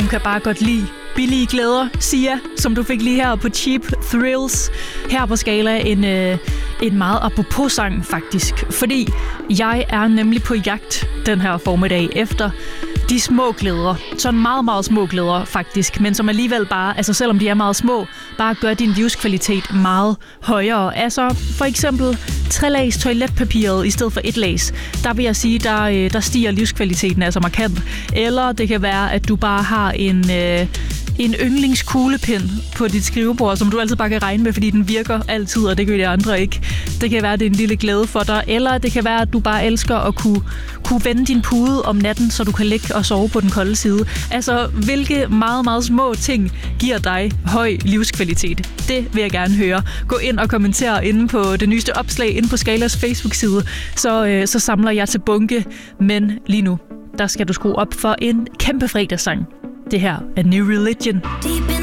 kan bare godt lide billige glæder, Sia, som du fik lige her på Cheap Thrills. Her på Skala en meget apropos-sang faktisk, fordi jeg er nemlig på jagt den her formiddag efter de små glæder. Sådan meget, meget små glæder faktisk, men som alligevel bare, altså selvom de er meget små, bare gør din livskvalitet meget højere. Altså for eksempel 3 lags toiletpapiret i stedet for 1 lags. Der vil jeg sige, der stiger livskvaliteten altså markant. Eller det kan være, at du bare har en yndlingskuglepind på dit skrivebord, som du altid bare kan regne med, fordi den virker altid, og det gør de andre ikke. Det kan være, at det er en lille glæde for dig. Eller det kan være, at du bare elsker at kunne vende din pude om natten, så du kan ligge og sove på den kolde side. Altså, hvilke meget, meget små ting giver dig høj livskvalitet? Det vil jeg gerne høre. Gå ind og kommenter inde på det nyeste opslag, inde på Skalas Facebook-side, så samler jeg til bunke. Men lige nu, der skal du skrue op for en kæmpe fredagssang. Det her er New Religion.